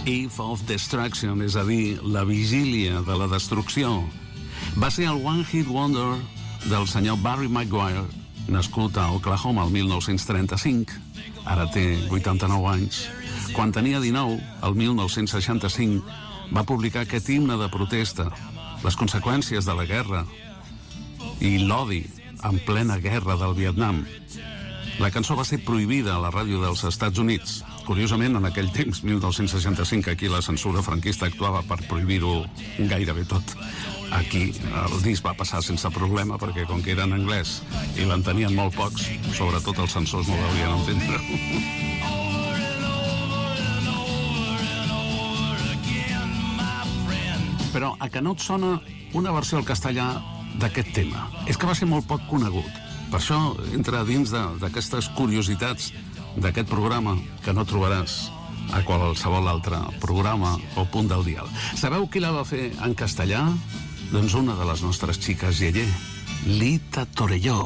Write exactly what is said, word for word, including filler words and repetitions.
Eve of Destruction, és a dir, la vigília de la destrucció. Va ser el One Hit Wonder del senyor Barry Maguire, nascut a Oklahoma el mil nou-cents trenta-cinc, ara té vuitanta-nou anys. Quan tenia dinou, el mil nou-cents seixanta-cinc, va publicar aquest himne de protesta, les conseqüències de la guerra i l'odi en plena guerra del Vietnam. La cançó va ser prohibida a la ràdio dels Estats Units. Curiosament, en aquell temps, mil nou-cents seixanta-cinc, aquí la censura franquista actuava per prohibir-ho gairebé tot. Aquí el disc va passar sense problema perquè com que era en anglès i l'entenien molt pocs, sobretot els censors no l'haurien entendre. Però a que no et sona una versió al castellà d'aquest tema? És que va ser molt poc conegut. Per això entra dins d'aquestes curiositats d'aquest programa que no trobaràs a qualsevol altre programa o punt del dial. Sabeu qui la va fer en castellà? Doncs una de les nostres xiques Yeye, Lita Torelló.